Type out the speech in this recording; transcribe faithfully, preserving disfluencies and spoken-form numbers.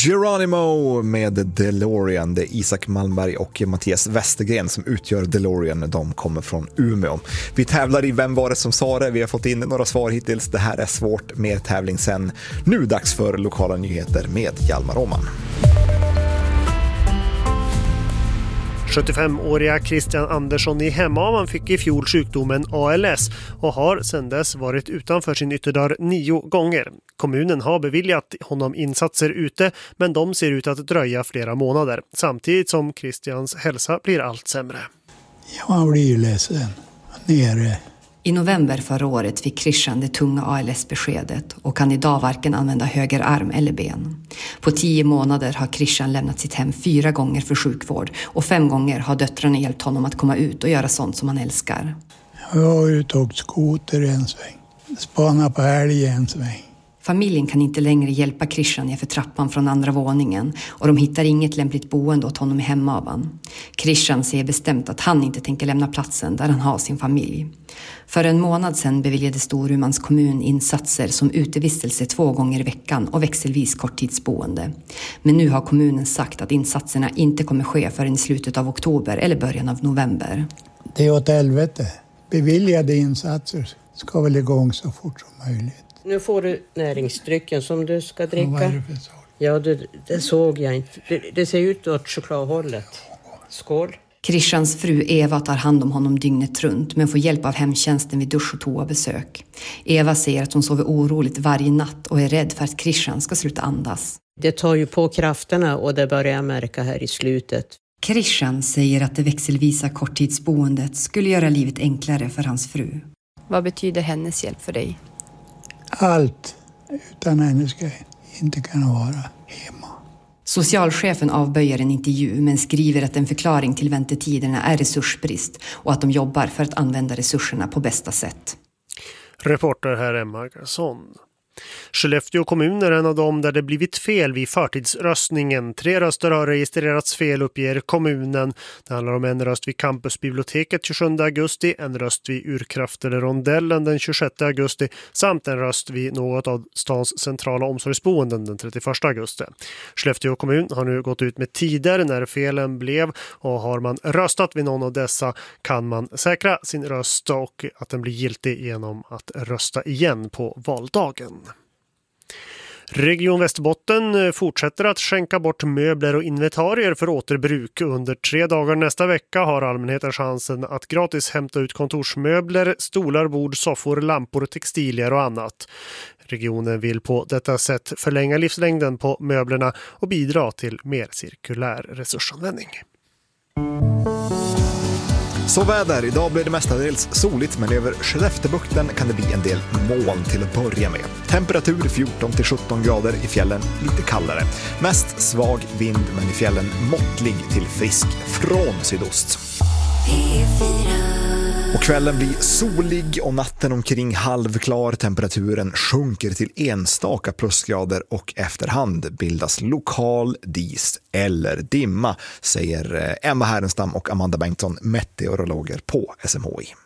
Geronimo med DeLorean. Det är Isak Malmberg och Mattias Westergren som utgör DeLorean. De kommer från Umeå. Vi tävlar i Vem var det som sa det? Vi har fått in några svar hittills. Det här är svårt, mer tävling sen. Nu dags för lokala nyheter med Hjalmar Åman. sjuttiofemåriga Christian Andersson i Hemavan fick i fjol sjukdomen A L S och har sedan dess varit utanför sin ytterdörr nio gånger. Kommunen har beviljat honom insatser ute, men de ser ut att dröja flera månader, samtidigt som Christians hälsa blir allt sämre. Ja, man blir ju ledsen. Nere. I november förra året fick Christian det tunga A L S-beskedet och kan idag varken använda höger arm eller ben. På tio månader har Christian lämnat sitt hem fyra gånger för sjukvård och fem gånger har döttrarna hjälpt honom att komma ut och göra sånt som han älskar. Jag var ute och skoter en sväng. Spana på älg en sväng. Familjen kan inte längre hjälpa Christian ner för trappan från andra våningen och de hittar inget lämpligt boende åt honom i Hemavan. Christian säger bestämt att han inte tänker lämna platsen där han har sin familj. För en månad sedan beviljade Storumans kommun insatser som utevistelse två gånger i veckan och växelvis korttidsboende. Men nu har kommunen sagt att insatserna inte kommer ske förrän i slutet av oktober eller början av november. Det är åt helvete. Beviljade insatser ska väl igång så fort som möjligt. Nu får du näringsdrycken som du ska dricka. Vad är det för sak? Ja, det, det såg jag inte. Det, det ser ut åt chokladhållet. Skål. Christians fru Eva tar hand om honom dygnet runt men får hjälp av hemtjänsten vid dusch- och toabesök. Eva säger att hon sover oroligt varje natt och är rädd för att Christian ska sluta andas. Det tar ju på krafterna och det börjar jag märka här i slutet. Christian säger att det växelvisa korttidsboendet skulle göra livet enklare för hans fru. Vad betyder hennes hjälp för dig? Allt. Utan henne ska jag inte kunna vara hemma. Socialchefen avböjer en intervju men skriver att en förklaring till väntetiderna är resursbrist och att de jobbar för att använda resurserna på bästa sätt. Reporter här är Margarsson. Skellefteå kommun är en av dem där det blivit fel vid förtidsröstningen. Tre röster har registrerats fel, uppger kommunen. Det handlar om en röst vid campusbiblioteket tjugosjunde augusti, en röst vid Urkraft eller Rondellen den tjugosjätte augusti samt en röst vid något av stans centrala omsorgsboenden den trettioförsta augusti. Skellefteå kommun har nu gått ut med tider när felen blev och har man röstat vid någon av dessa kan man säkra sin röst och att den blir giltig genom att rösta igen på valdagen. Region Västerbotten fortsätter att skänka bort möbler och inventarier för återbruk. Under tre dagar nästa vecka har allmänheten chansen att gratis hämta ut kontorsmöbler, stolar, bord, soffor, lampor, textilier och annat. Regionen vill på detta sätt förlänga livslängden på möblerna och bidra till mer cirkulär resursanvändning. Så väder, idag blir det mestadels soligt men över Skellefteåbukten kan det bli en del moln till att börja med. Temperatur fjorton till sjutton grader, i fjällen lite kallare. Mest svag vind men i fjällen måttlig till frisk från sydost. Och kvällen blir solig och natten omkring halvklar. Temperaturen sjunker till enstaka plusgrader och efterhand bildas lokal dis eller dimma, säger Emma Härenstam och Amanda Bengtsson, meteorologer på S M H I.